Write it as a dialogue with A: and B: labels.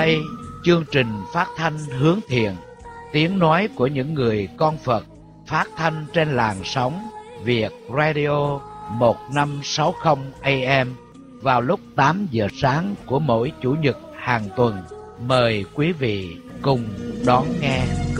A: đây, chương trình phát thanh hướng thiện, tiếng nói của những người con Phật, phát thanh trên làn sóng Việt Radio 1560 AM vào lúc 8 giờ sáng của mỗi Chủ nhật hàng tuần. Mời quý vị cùng đón nghe.